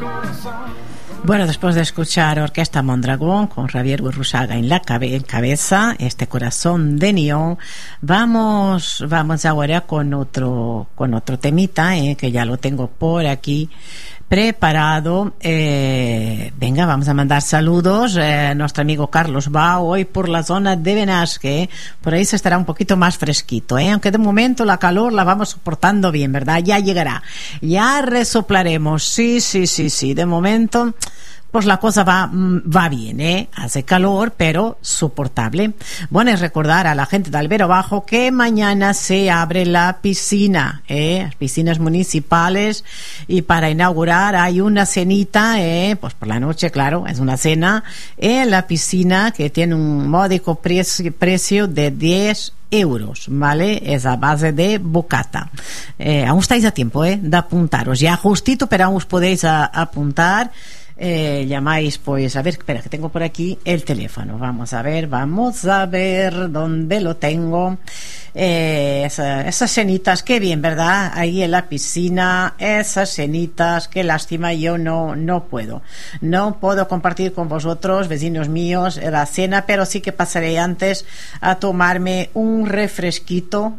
Bueno, después de escuchar Orquesta Mondragón con Javier Gurruchaga en cabeza, este Corazón de Neón, vamos ahora con otro temita, que ya lo tengo por aquí preparado. Venga, vamos a mandar saludos. Nuestro amigo Carlos va hoy por la zona de Benasque, por ahí se estará un poquito más fresquito, aunque de momento la calor la vamos soportando bien, ¿verdad? Ya llegará, ya resoplaremos, sí, de momento pues la cosa va bien, hace calor pero soportable. Bueno, es recordar a la gente de Albero Bajo que mañana se abre la piscina, las piscinas municipales, y para inaugurar hay una cenita, pues por la noche, claro, es una cena en la piscina que tiene un módico precio de 10 euros, ¿vale? Es a base de bocata. Aún estáis a tiempo, de apuntaros, ya justito, pero aún os podéis apuntar. Llamáis, pues, a ver, espera, que tengo por aquí el teléfono. Vamos a ver dónde lo tengo. Esas cenitas, qué bien, ¿verdad? Ahí en la piscina, esas cenitas, qué lástima, yo no puedo compartir con vosotros, vecinos míos, la cena, pero sí que pasaré antes a tomarme un refresquito,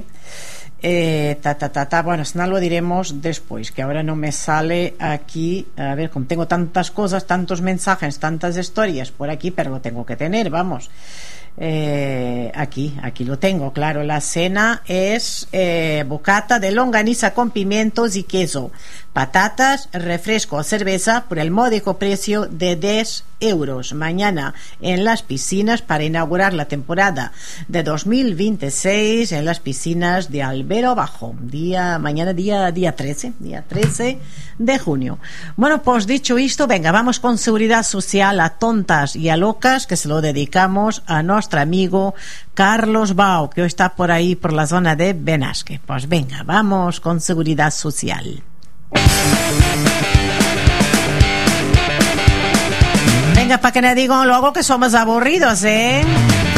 bueno, no lo diremos después, que ahora no me sale aquí. A ver, como tengo tantas cosas, tantos mensajes, tantas historias por aquí, pero lo tengo que tener, vamos. Aquí lo tengo, claro. La cena es bocata de longaniza con pimientos y queso, patatas, refresco o cerveza por el módico precio de 10 euros. Mañana en las piscinas para inaugurar la temporada de 2026 en las piscinas de Albero Bajo. Mañana día 13 de junio. Bueno, pues dicho esto, venga, vamos con Seguridad Social a tontas y a locas, que se lo dedicamos a nuestro amigo Carlos Bao, que hoy está por ahí por la zona de Benasque. Pues venga, vamos con Seguridad Social. Venga, para que no digan luego que somos aburridos,